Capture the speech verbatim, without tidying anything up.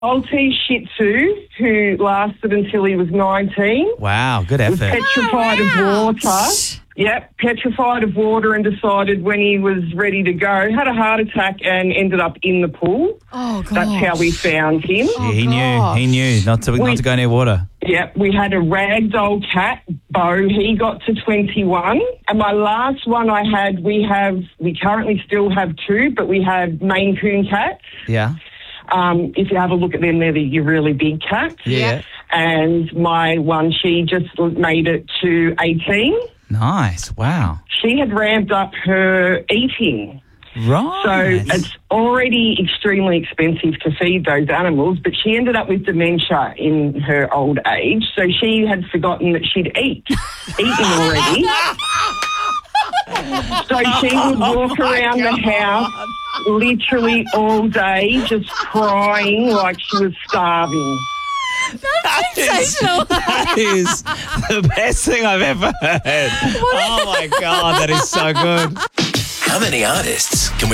Maltese Shih Tzu, who lasted until he was nineteen. Wow, good Was effort. petrified Oh, wow. of water. Yep, petrified of water and decided when he was ready to go, had a heart attack and ended up in the pool. Oh, God. That's how we found him. Oh, he knew, gosh. he knew not to, We- not to go near water. Yep, we had a ragdoll cat, Bo. He got to twenty-one. And my last one I had, we have, we currently still have two, but we have Maine Coon cats. Yeah. Um, if you have a look at them, they're the your really big cats. Yeah. And my one, she just made it to eighteen. Nice. Wow. She had ramped up her eating. Right. So it's already extremely expensive to feed those animals, but she ended up with dementia in her old age, so she had forgotten that she'd eat, eaten already. So she would walk around the house literally all day just crying like she was starving. Sensational. That is the best thing I've ever heard. Oh, my God, that is so good. How many artists can we